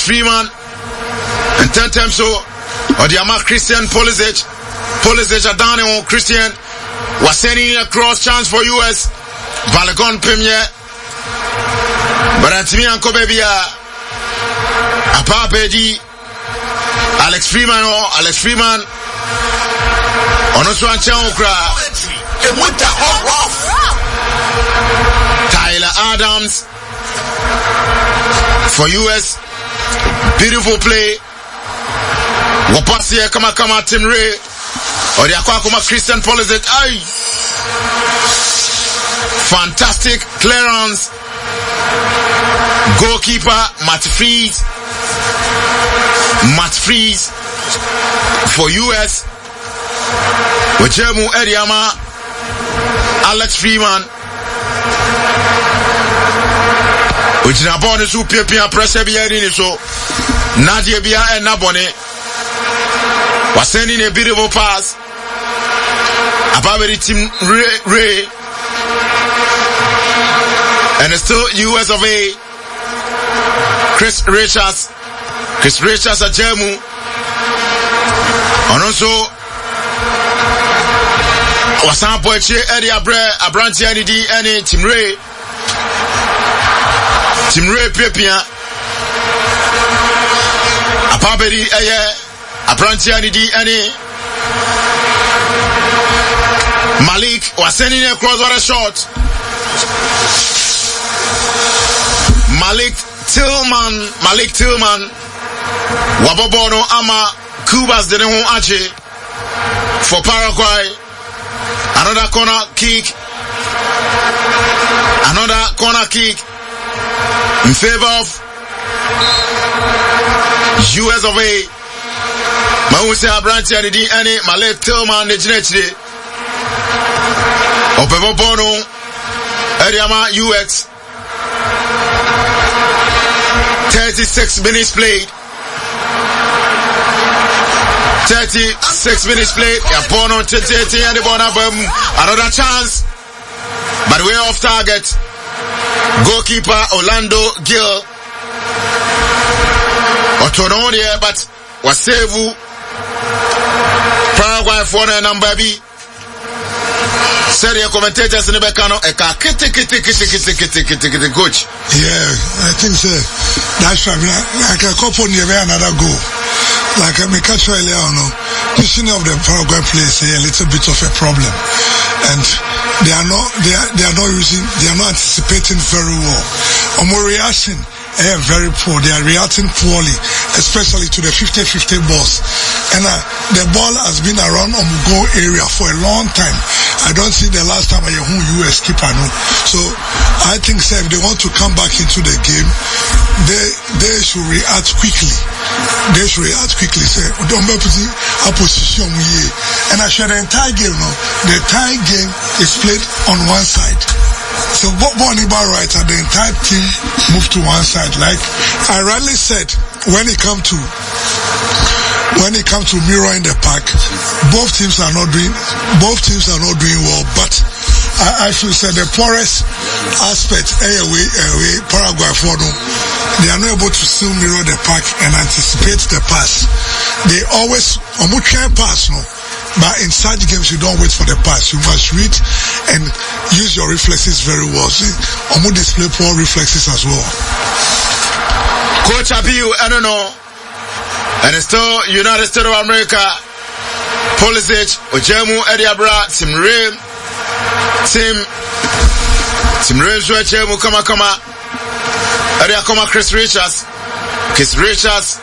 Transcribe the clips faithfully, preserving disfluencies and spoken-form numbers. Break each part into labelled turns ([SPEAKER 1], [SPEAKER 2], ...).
[SPEAKER 1] Freeman, and ten times so, or the Ama Christian Pulisic, Pulisic are down on Christian, was sending a cross chance for U S, Balogun Premier, but Antimi and Kobebia, Apapedi, Alex Freeman or Alex Freeman, Onoswan Chaukra, Tyler Adams for U S, beautiful play. Wapasia kama kama Tim Ray, or the Aquakuma Christian Pulisic. Aye, fantastic clearance. Goalkeeper Matt Freeze, Matt Freeze for U S. Wajemu Ediama, Alex Freeman. Which na born is who Pia pressure be in so Nadia Bia and Nabone was sending a beautiful pass. Above the team Ray, Ray. And it's still U S of A. Chris Richards. Chris Richards at Jemu. And also Wasan Poche Eddie Abre Abranti Anidi and Tim Ray. Tim Ray Pepia. Apabedi Aye Abranti Anidi and Malik was sending a crossbar shot. Malik Tillman, Malik Tillman, Wabobono Ama, Cubas de Nehon Ache for Paraguay. Another corner kick. Another corner kick in favor of U S of A. Mawuse Abranti and the any Malik Tillman, the Genetri. Opebobono, Ediama U X. thirty-six minutes played. thirty-six minutes played. Upon on twenty-eight and the bottom. Another chance. But we're off target. Goalkeeper Orlando Gill. Otono there, but was save. Paraguay for the number B. Said your commentators in the Becano, a car, kitty, kitty, kitty, kitty, kitty, kitty, kitty, coach.
[SPEAKER 2] Yeah, I think so. That's right. Like a couple near another goal. Like I may catch earlier on, positioning of the Paraguay players is a little bit of a problem. And they are not, they are, they are not using, they are not anticipating very well. On more reaction, they are very poor. They are reacting poorly, especially to the fifty-fifty balls. And uh, the ball has been around on the goal area for a long time. I don't see the last time I heard U S keeper no. So I think say, if they want to come back into the game, they they should react quickly. They should react quickly. Say, don't be putting a position here. And I share the entire game now. The entire game is played on one side. So what Bonnibar right at the entire team move to one side. Like I rightly said, when it come to when it comes to mirror in the park, both teams are not doing both teams are not doing well. But I, I should say the poorest aspect, anyway, anyway, Paraguay for them, they are not able to still mirror the park and anticipate the pass. They always almost try pass, no. But in such games, you don't wait for the pass. You must read and use your reflexes very well. See, almost display poor reflexes as well.
[SPEAKER 1] Coach Abiyu, I don't know. And it's still United States of America. Pulisic, Ojemu, Ediabra, Tim Rim, Tim, Tim Rim, Ojemu, Kama Kama, Ediakoma, Chris Richards, Chris Richards,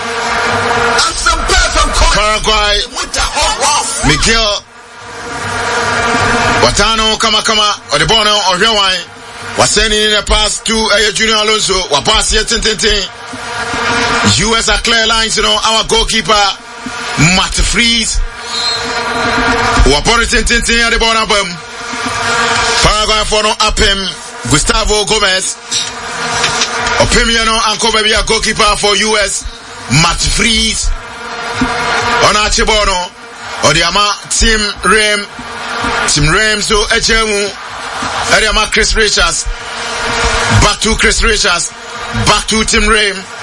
[SPEAKER 1] Paraguay, Miguel, Watano, Kama Kama, Odebono, Ohiawai, was sending in a pass to uh, Junior Alonso, Wapas here, Tintin. U S are clear lines, you know, our goalkeeper, Matt Freeze, Wapori Tintin at the bottom, Paraguay for no up him, Gustavo Gomez, Opimiano and Kobebia goalkeeper for U S, Matt Freeze, on Archibono, Odiama, Tim Rem, Tim Rem, so Ejemu, Odiama, Chris Richards, back to Chris Richards, back to Tim Rem.